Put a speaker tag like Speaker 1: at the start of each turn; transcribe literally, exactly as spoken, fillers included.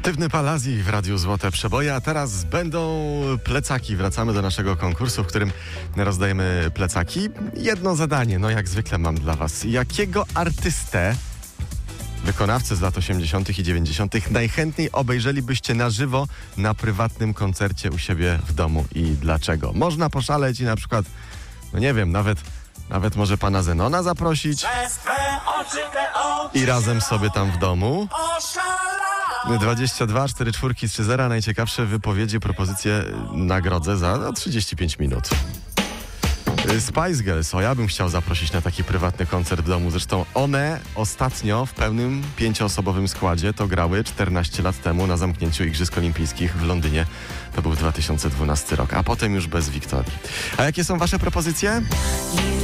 Speaker 1: Sztywny Palazzi w Radiu Złote Przeboje, a teraz będą plecaki. Wracamy do naszego konkursu, w którym rozdajemy plecaki. Jedno zadanie, no jak zwykle mam dla was. Jakiego artystę, wykonawcę z lat osiemdziesiątych i dziewięćdziesiątych najchętniej obejrzelibyście na żywo na prywatnym koncercie u siebie w domu i dlaczego? Można poszaleć i na przykład, no nie wiem, nawet, nawet może pana Zenona zaprosić i razem sobie tam w domu. dwadzieścia dwa czterdzieści cztery trzy zero. Najciekawsze wypowiedzi, propozycje nagrodzę za no, trzydzieści pięć minut. Spice Girls, o ja bym chciał zaprosić na taki prywatny koncert w domu. Zresztą one ostatnio w pełnym pięcioosobowym składzie to grały czternaście lat temu na zamknięciu Igrzysk Olimpijskich w Londynie. To był dwa tysiące dwunasty rok, a potem już bez Wiktorii. A jakie są wasze propozycje?